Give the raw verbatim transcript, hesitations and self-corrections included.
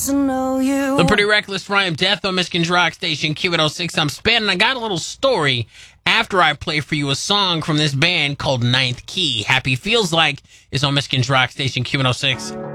The Pretty Reckless Rhyme Death on Michigan's Rock Station, Q one oh six. I'm Span, and I got a little story after I play for you a song from this band called Ninth Key. Happy Feels Like is on Michigan's Rock Station, Q one oh six.